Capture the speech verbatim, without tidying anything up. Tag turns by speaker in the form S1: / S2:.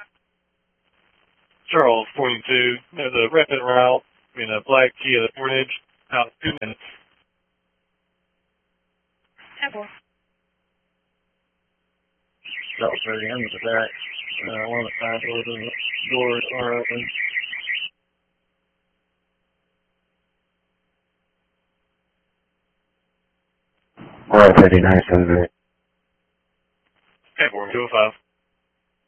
S1: Charles, forty-two. There's a rapid route in a Black Kia Sportage, about two minutes.
S2: Charles thirty, I'm at the back. Uh, one of the side doors, the doors are open.
S3: Alright, thirty-nine, seven.
S1: Okay, two oh five.